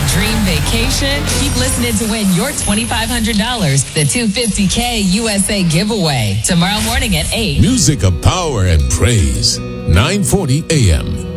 that dream vacation? Keep listening to win your $2,500, the $250K USA giveaway tomorrow morning at 8. Music of power and praise. 940 AM.